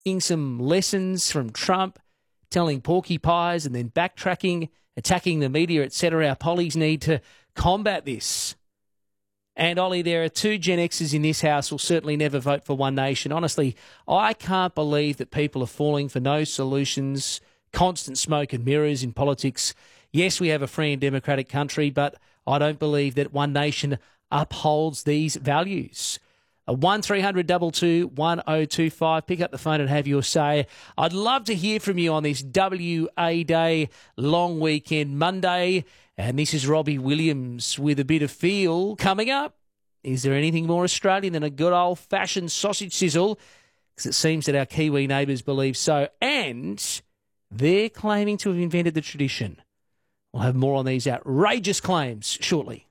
some lessons from Trump, telling porcupines and then backtracking, attacking the media, etc. Our pollies need to combat this. And, Ollie, there are two Gen Xers in this house who will certainly never vote for One Nation. Honestly, I can't believe that people are falling for no solutions, constant smoke and mirrors in politics. Yes, we have a free and democratic country, but I don't believe that One Nation upholds these values. 1300 22 1025. Pick up the phone and have your say. I'd love to hear from you on this WA Day long weekend Monday. And this is Robbie Williams with a bit of feel coming up. Is there anything more Australian than a good old-fashioned sausage sizzle? Because it seems that our Kiwi neighbours believe so. And they're claiming to have invented the tradition. We'll have more on these outrageous claims shortly.